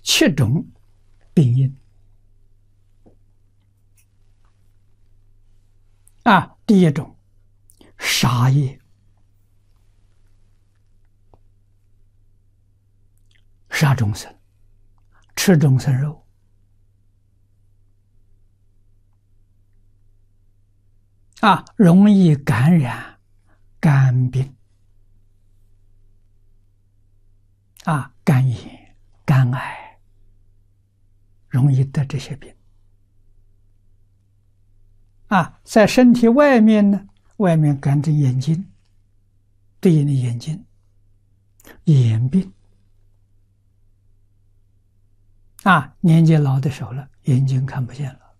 7种病因第一种杀业，杀众生，吃众生肉，容易感染肝病，肝炎、肝癌，容易得这些病。在身体外面呢，外面感染眼睛，对应的眼睛，眼病。年纪老的时候了，眼睛看不见了。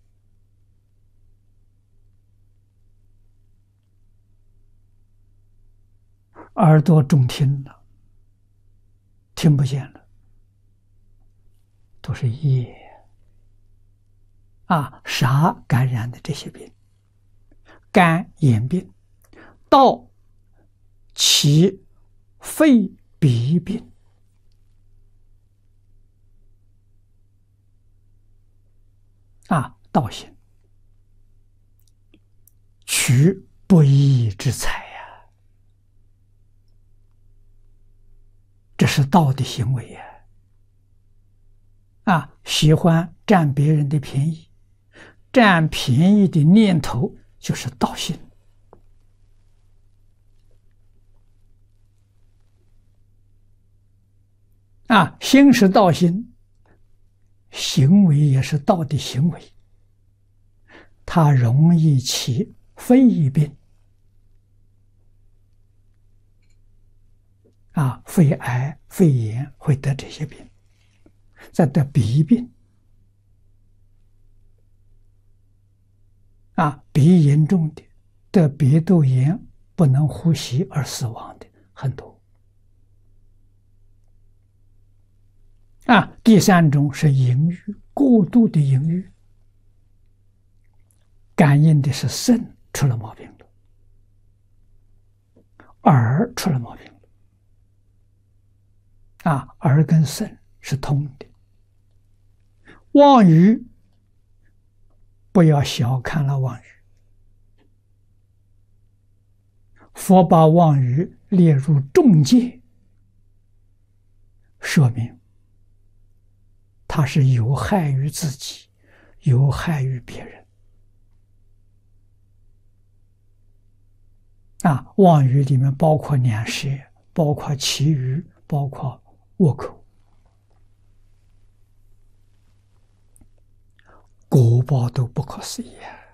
耳朵中听了，听不见了，都是业杀感染的这些病，肝眼病，到起肺鼻病，道行，取不义之财呀，这是道的行为呀。喜欢占别人的便宜，占便宜的念头就是道心。心是道心，行为也是道的行为，它容易起肺病肺癌、肺炎会得这些病，再得鼻病鼻严重的得鼻窦炎不能呼吸而死亡的很多。第三种是淫欲，过度的淫欲，感应的是肾出了毛病了，耳出了毛病了，耳跟肾是通的。妄语，不要小看了妄语，佛把妄语列入重戒，说明它是有害于自己，有害于别人。妄语里面包括两舌，包括绮语，包括恶口，果报都不可思议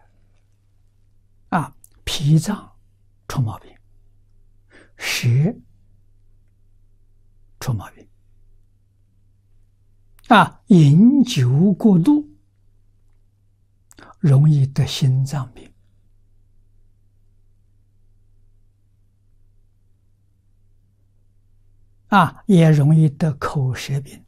脾脏出毛病，舌出毛病，饮酒过度容易得心脏病，也容易得口舌病。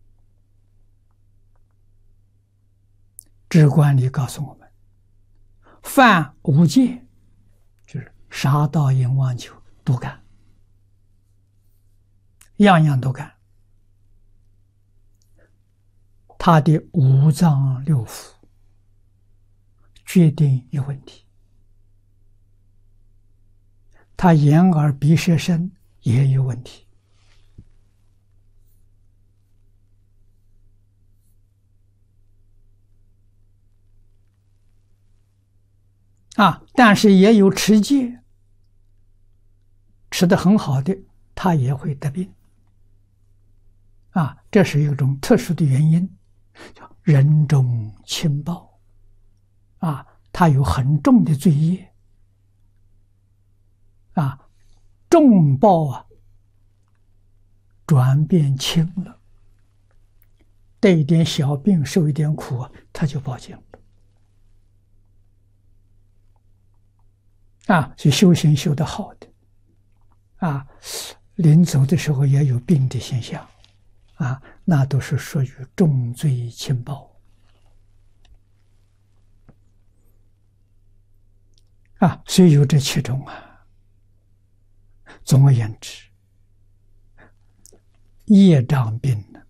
智观里告诉我们，犯五戒，就是杀盗淫妄酒都干，样样都干。他的五脏六腑决定有问题，他眼耳鼻舌身也有问题。但是也有持戒，吃得很好的，他也会得病。这是一种特殊的原因，叫人中轻报。他有很重的罪业。重报转变轻了，得一点小病，受一点苦他就报警了。所以修行修得好的，临走的时候也有病的现象，那都是属于重罪轻报。所以有这7种总而言之，业障病呢，